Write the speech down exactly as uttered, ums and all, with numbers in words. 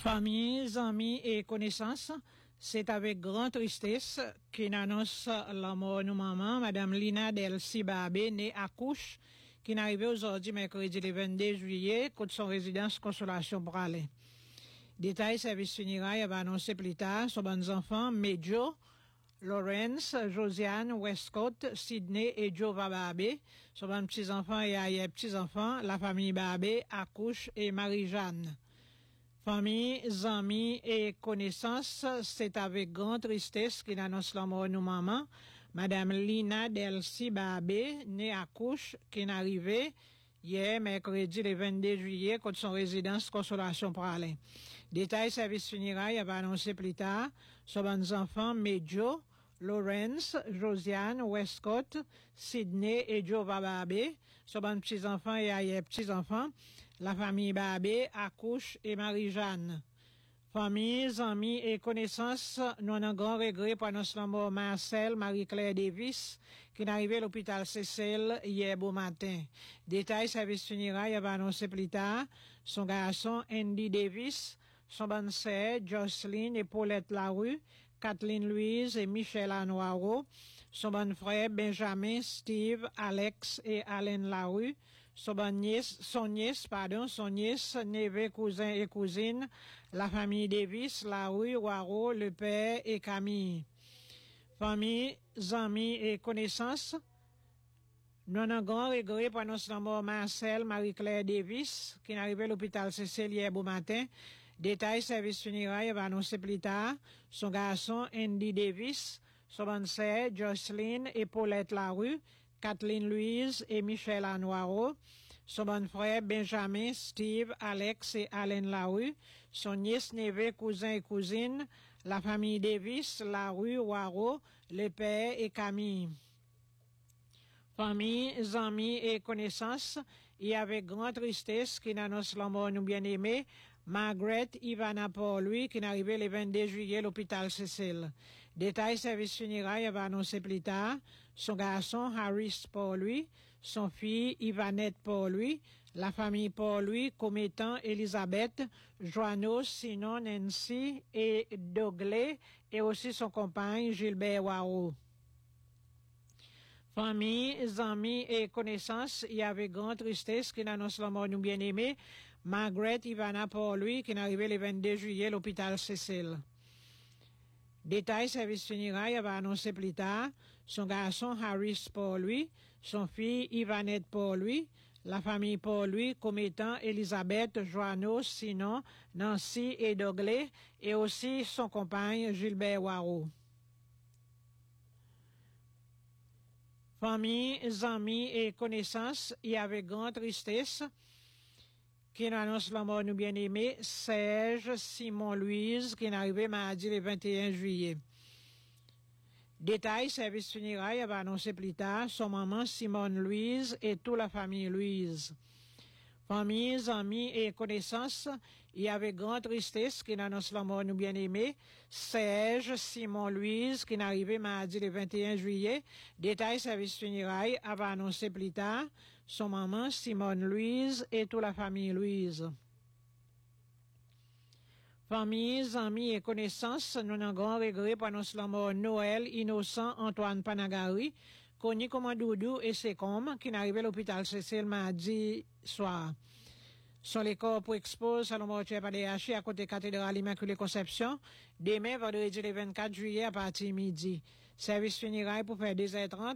Familles, amis et connaissances, c'est avec grande tristesse qu'on annonce la mort de maman, Madame Lina Delcy Babé, née à Couche, qui est arrivée aujourd'hui, mercredi le vingt-deux juillet, côté son résidence Consolation pour aller. Détail service funéraire va annoncer plus tard sur bons enfants, Medjo, Lawrence, Josiane, Westcott, Sydney et Joe Babé, sur bons petits-enfants et ailleurs petits-enfants, la famille Babé, Accouche et Marie-Jeanne. Famille, amis et connaissances, c'est avec grande tristesse qu'il annonce la mort de nos mamans, Madame Lina Delcy Babé, née à Couche, qui est arrivée hier, mercredi, le vingt-deux juillet, contre son résidence Consolation pour aller. Détail service funéraire va annoncer plus tard, sur bons enfants, Medjo, Lawrence, Josiane, Westcott, Sydney et Joe Babé, sur bons petits-enfants et ailleurs petits-enfants, la famille Babé, Accouche et Marie-Jeanne. Familles, amis et connaissances, nous avons un grand regret pour notre mort Marcel Marie-Claire Davis, qui est arrivé à l'hôpital Cécile hier beau matin. Détail service funéraire va annoncer plus tard, son garçon Andy Davis, son bonne sœur Jocelyn et Paulette Larue, Kathleen Louise et Michel Anoiro, son bon frère Benjamin, Steve, Alex et Alain Larue, son bon nièce, son nièce, pardon, son nièce, neveu, cousin et cousine, la famille Davis, Larue, Waro, le père et Camille. Famille, amis et connaissances, nous avons un grand regret pour notre mort Marcel Marie-Claire Davis, qui est arrivé à l'hôpital Cécile hier beau matin. Détail service funéraire va annoncer plus tard, son garçon Andy Davis, son bonne sœur Jocelyn et Paulette Larue, Kathleen Louise et Michel Anoiro, son bon frère Benjamin, Steve, Alex et Alain Larue, son nièce, neveu, cousin et cousine, la famille Davis, Larue, Waro, le père et Camille. Familles, amis et connaissances, et avec grande tristesse qui annonce la mort de nous bien-aimés, Margaret Ivana Paul-Louis, qui est arrivée le vingt-deux juillet à l'hôpital Cécile. Détail service funéraire va annoncer plus tard, son garçon Harris Paul-Louis, son fille Ivanette Paul-Louis, la famille Paul-Louis comme étant Elisabeth, Joanneau, Sinon, Nancy et Dogley, et aussi son compagnon Gilbert Waro. Familles, amis et connaissances, et avec grande tristesse qui annonce la mort de nous bien-aimés, Margaret Ivana Paul-Louis, qui est arrivée le vingt-deux juillet à l'hôpital Cécile. Détail service funéraire va annoncer plus tard, son garçon Harris Paul-Louis, son fille Ivanette Paul-Louis, la famille Paul-Louis comme étant Elisabeth, Joanneau, Sinon, Nancy et Dogley, et aussi son compagnon Gilbert Waro. Familles, amis et connaissances, et avec grande tristesse, qui annonce la mort de nous bien-aimés, Serge Simon Louise, qui est arrivé mardi le vingt et un juillet. Détail, service funéraire va annoncer plus tard, son maman Simone Louise et toute la famille Louise. Familles, amis et connaissances, et avec grande tristesse qui annonce la mort de nous bien-aimés, Serge Simon Louise, qui est arrivé mardi le vingt et un juillet. Détail service funéraire va annoncer plus tard, son maman Simone Louise et toute la famille Louise. Familles, amis et connaissances, nous avons un grand regret pour annoncer la mort Noël Innocent Antoine Panagari, connu comme Doudou et Secom, qui est arrivé à l'hôpital Cécile mardi soir. Son les corps pour expose à l'hommortuaire par D H I à côté cathédrale Immaculée Conception, demain, vendredi le vingt-quatre juillet à partir de midi. Service funéraire pour faire deux heures trente.